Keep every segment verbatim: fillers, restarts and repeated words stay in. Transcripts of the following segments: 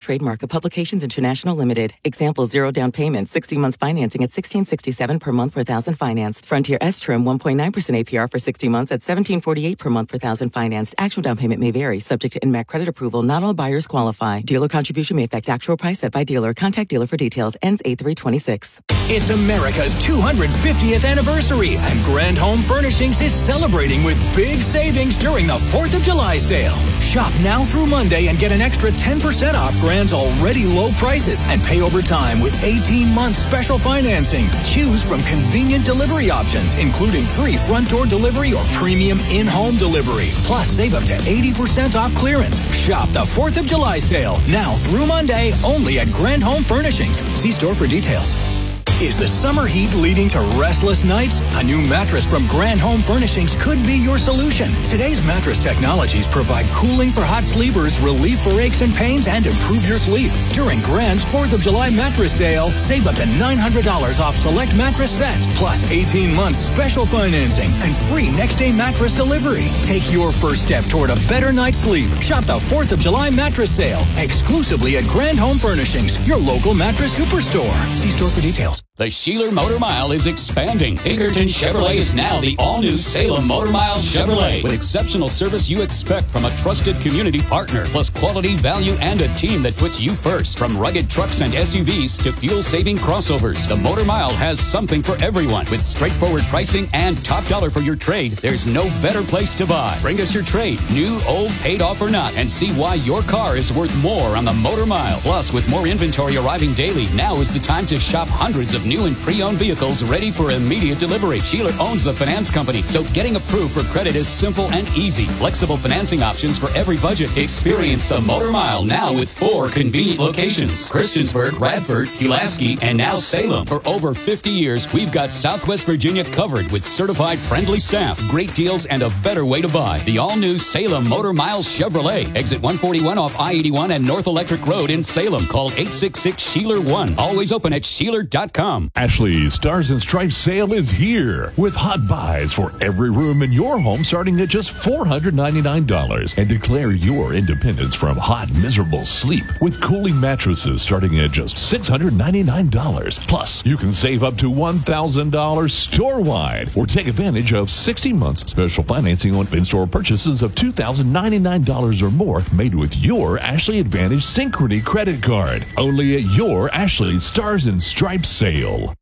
trademark of Publications International Limited. Example, zero down payment, sixty months financing at sixteen sixty-seven per month per thousand financed. Frontier S-Trim, one point nine percent A P R for sixty months at seventeen forty-eight per month per thousand financed. Actual down payment may vary, subject to N M A C credit approval. Not all buyers qualify. Dealer contribution may affect actual price set by dealer. Contact dealer for details. Ends eight three twenty-six. It's America's two hundred fiftieth anniversary, and Grand Home Furnishings is celebrating with big savings during the fourth of July sale. Shop now through Monday and get an extra ten percent off Grand's already low prices and pay over time with eighteen month special financing. Choose from convenient delivery options, including free front door delivery or premium in-home delivery. Plus, save up to eighty percent off clearance. Shop the fourth of July sale now through Monday only at Grand Home Furnishings. See store for details. Is the summer heat leading to restless nights? A new mattress from Grand Home Furnishings could be your solution. Today's mattress technologies provide cooling for hot sleepers, relief for aches and pains, and improve your sleep. During Grand's fourth of July mattress sale, save up to nine hundred dollars off select mattress sets, plus eighteen months special financing and free next-day mattress delivery. Take your first step toward a better night's sleep. Shop the fourth of July mattress sale exclusively at Grand Home Furnishings, your local mattress superstore. See store for details. The Sheeler Motor Mile is expanding. Pinkerton Chevrolet is now the all-new Salem Motor Mile Chevrolet. With exceptional service you expect from a trusted community partner, plus quality, value, and a team that puts you first. From rugged trucks and S U Vs to fuel-saving crossovers, the Motor Mile has something for everyone. With straightforward pricing and top dollar for your trade, there's no better place to buy. Bring us your trade, new, old, paid off, or not, and see why your car is worth more on the Motor Mile. Plus, with more inventory arriving daily, now is the time to shop hundreds of new and pre-owned vehicles ready for immediate delivery. Sheeler owns the finance company, so getting approved for credit is simple and easy. Flexible financing options for every budget. Experience the Motor Mile now with four convenient locations: Christiansburg, Radford, Pulaski, and now Salem. For over fifty years, we've got Southwest Virginia covered with certified friendly staff, great deals, and a better way to buy. The all-new Salem Motor Mile Chevrolet. Exit one forty-one off I eighty-one and North Electric Road in Salem. Call eight six six, Sheeler one. Always open at Sheeler dot com. Ashley's Stars and Stripes sale is here with hot buys for every room in your home starting at just four hundred ninety-nine dollars. And declare your independence from hot, miserable sleep with cooling mattresses starting at just six hundred ninety-nine dollars. Plus, you can save up to one thousand dollars store-wide or take advantage of sixty months special financing on in-store purchases of two thousand ninety-nine dollars or more made with your Ashley Advantage Synchrony credit card. Only at your Ashley Stars and Stripes sale.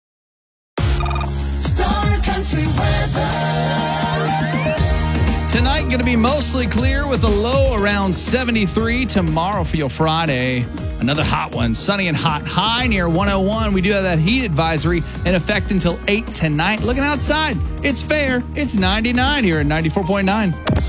Star Country weather. Tonight going to be mostly clear with a low around seventy-three. Tomorrow for your Friday, another hot one. Sunny and hot. High near one oh one. We do have that heat advisory in effect until eight tonight. Looking outside, it's fair. It's ninety-nine here at ninety-four point nine.